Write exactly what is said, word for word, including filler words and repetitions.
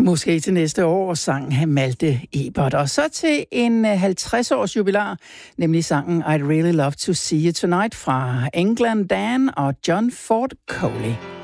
Måske til næste år, sang Malte Ebert. Og så til en halvtreds års jubilar, nemlig sangen I'd Really Love to See You Tonight fra England Dan og John Ford Coley.